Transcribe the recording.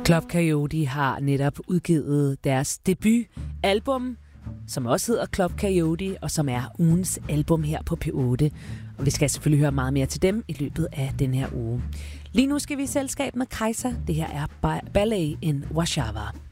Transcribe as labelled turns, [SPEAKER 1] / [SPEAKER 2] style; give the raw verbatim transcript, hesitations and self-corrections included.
[SPEAKER 1] Club Coyote har netop udgivet deres debutalbum, som også hedder Club Coyote, og som er ugens album her på P otte. Og vi skal selvfølgelig høre meget mere til dem i løbet af den her uge. Lige nu skal vi i selskab med Kajsa. Det her er Ballet in Warszawa.